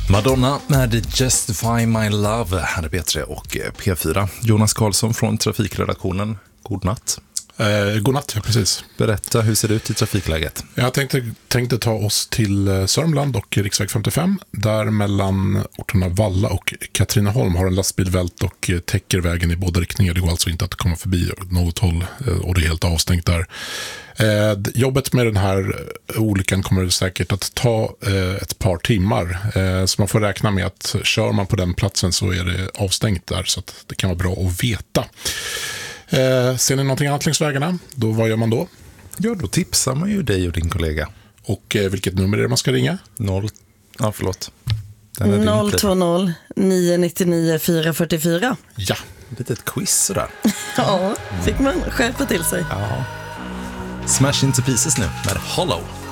Madonna med Justify My Love hade P3 och P4. Jonas Karlsson från trafikredaktionen. God natt. God natt, ja, precis. Berätta, hur ser det ut i trafikläget? Jag tänkte ta oss till Sörmland och riksväg 55. Där mellan orterna Valla och Katrineholm har en lastbil vält och täcker vägen i båda riktningar. Det går alltså inte att komma förbi något håll och det är helt avstängt där. Jobbet med den här olyckan kommer säkert att ta ett par timmar. Så man får räkna med att kör man på den platsen så är det avstängt där. Så att det kan vara bra att veta. Ser ni någonting annat längs vägarna? Vad gör man då? Ja, då tipsar man ju dig och din kollega. Och vilket nummer är det man ska ringa? 020 999 444. Ja. Lite ett quiz sådär. Ja, fick man skärpa till sig. Ja. Smash Into Pieces nu med Hollow.